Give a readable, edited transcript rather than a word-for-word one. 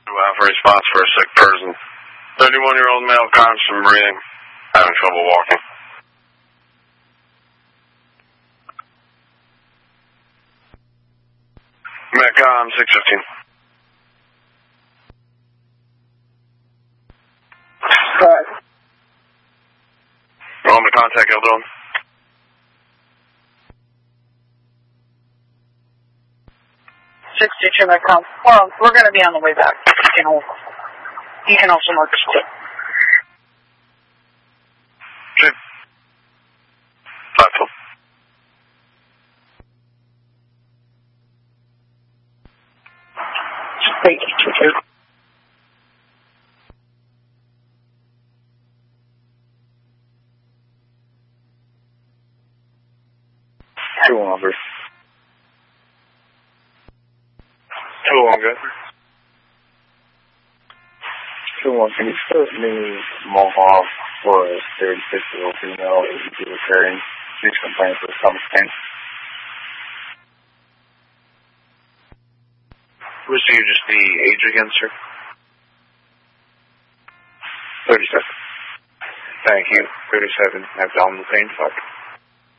For response for a sick person. 31-year-old male conscious and breathing, having trouble walking. Metcom 615. Alright. On the contact Eldon. Metcom. Well, we're going to be on the way back. You can also mark us too. Okay. 5-12. Thank you. Two longer. Two longer. 2-1, can you put me Mohawk for a 36-year-old female ADP recurring? She's complaining for stomach pain. Was you just the age again, sir? 37. Thank you. 37. Abdominal pain, fuck.